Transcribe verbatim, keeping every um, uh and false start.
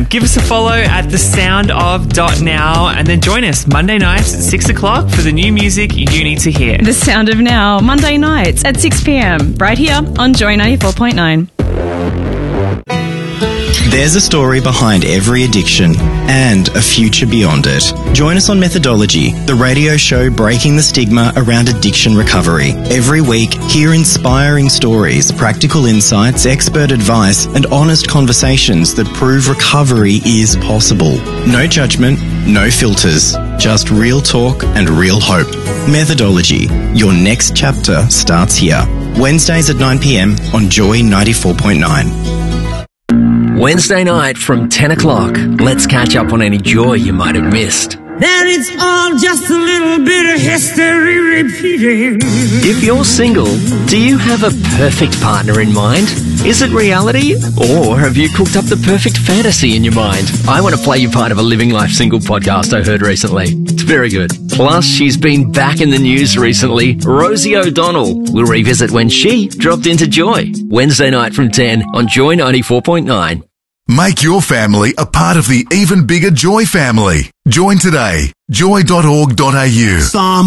Give us a follow at the sound of dot now and then join us Monday nights at six o'clock for the new music you need to hear. The Sound of Now, Monday nights at six p.m, right here on Joy ninety-four point nine. There's a story behind every addiction and a future beyond it. Join us on Methodology, the radio show breaking the stigma around addiction recovery. Every week, hear inspiring stories, practical insights, expert advice, and honest conversations that prove recovery is possible. No judgment, no filters, just real talk and real hope. Methodology, your next chapter starts here. Wednesdays at nine p.m. on Joy ninety-four point nine. Wednesday night from ten o'clock. Let's catch up on any joy you might have missed. That it's all just a little bit of history repeating. If you're single, do you have a perfect partner in mind? Is it reality? Or have you cooked up the perfect fantasy in your mind? I want to play you part of a Living Life Single podcast I heard recently. It's very good. Plus, she's been back in the news recently. Rosie O'Donnell will revisit when she dropped into Joy. Wednesday night from ten on Joy ninety-four point nine. Make your family a part of the even bigger Joy family. Join today. joy dot org dot a u. Psalm